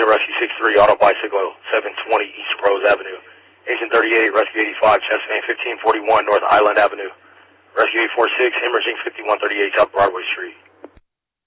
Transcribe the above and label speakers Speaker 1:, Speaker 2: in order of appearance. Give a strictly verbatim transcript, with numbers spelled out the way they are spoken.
Speaker 1: Agent Rescue six three, Auto Bicycle, seven twenty East Rose Avenue. Agent thirty-eight, Rescue eighty-five, Chest Van fifteen forty-one North Island Avenue. Rescue eight four six, Hemorrhaging fifty-one thirty-eight South Broadway Street.